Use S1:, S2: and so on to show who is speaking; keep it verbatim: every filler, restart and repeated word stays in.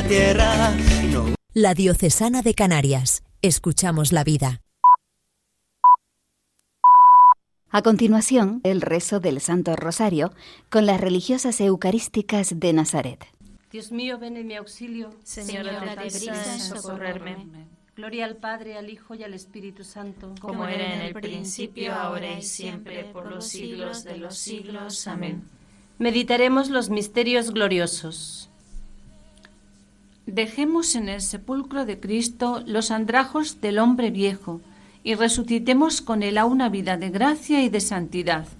S1: tierra. No.
S2: La Diocesana de Canarias. Escuchamos la vida.
S3: A continuación, el rezo del Santo Rosario con las religiosas eucarísticas de Nazaret.
S4: Dios mío, ven en mi auxilio.
S5: Señor, date prisa en socorrerme.
S4: Gloria al Padre, al Hijo y al Espíritu Santo.
S5: Como era en el principio, ahora y siempre, por los siglos de los siglos. Amén.
S4: Meditaremos los misterios gloriosos.
S6: Dejemos en el sepulcro de Cristo los andrajos del hombre viejo y resucitemos con él a una vida de gracia y de santidad.